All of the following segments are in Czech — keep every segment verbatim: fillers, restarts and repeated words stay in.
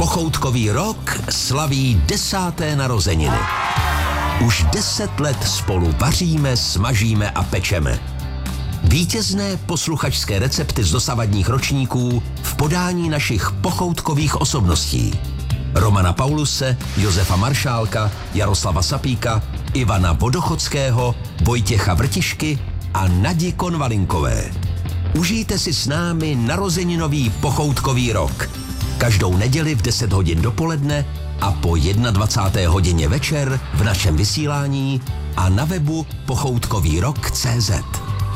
Pochoutkový rok slaví desáté narozeniny. Už deset let spolu vaříme, smažíme a pečeme. Vítězné posluchačské recepty z dosavadních ročníků v podání našich pochoutkových osobností. Romana Pauluse, Josefa Maršálka, Jaroslava Sapíka, Ivana Vodochodského, Vojtěcha Vrtišky a Nadi Konvalinkové. Užijte si s námi narozeninový pochoutkový rok. Každou neděli v deset hodin dopoledne a po dvacáté jedné hodině večer v našem vysílání a na webu pochoutkový rok tečka cé zet.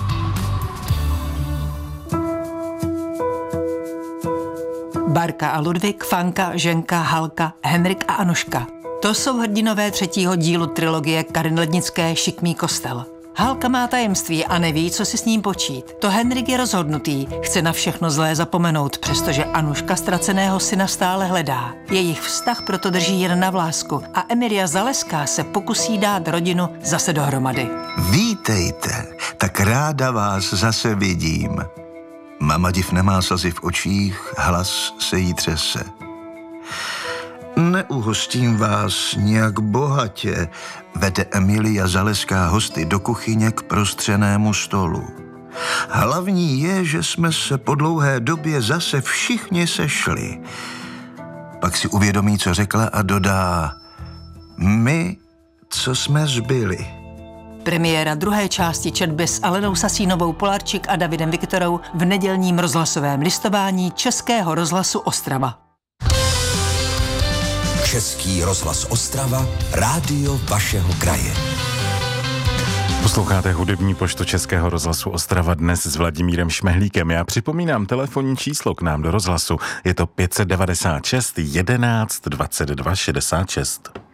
Barka a Ludvík, Fanka, Ženka, Halka, Henrik a Anuška. To jsou hrdinové třetího dílu trilogie Karin Lednické Šikmý kostel. Halka má tajemství a neví, co si s ním počít. To Henrik je rozhodnutý, chce na všechno zlé zapomenout, přestože Anuška ztraceného syna stále hledá. Jejich vztah proto drží jen na vlásku a Emilia Zaleská se pokusí dát rodinu zase dohromady. Vítejte, tak ráda vás zase vidím. Mama div nemá slzy v očích, hlas se jí třese. Neuhostím vás nějak bohatě, vede Emilia Zaleská hosty do kuchyně k prostřenému stolu. Hlavní je, že jsme se po dlouhé době zase všichni sešli. Pak si uvědomí, co řekla a dodá: my, co jsme zbyli. Premiéra druhé části četby s Alenou Sasínovou Polarčík a Davidem Viktorou v nedělním rozhlasovém listování Českého rozhlasu Ostrava. Český rozhlas Ostrava, rádio vašeho kraje. Posloucháte hudební poštu Českého rozhlasu Ostrava dnes s Vladimírem Šmehlíkem. Já připomínám telefonní číslo k nám do rozhlasu. Je to pět set devadesát šest jedenáct dvacet dva šedesát šest.